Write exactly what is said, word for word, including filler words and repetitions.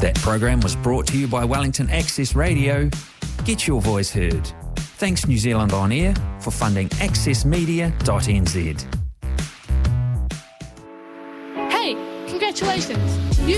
That program was brought to you by Wellington Access Radio. Get your voice heard. Thanks New Zealand On Air for funding access media dot n z. Hey, congratulations! You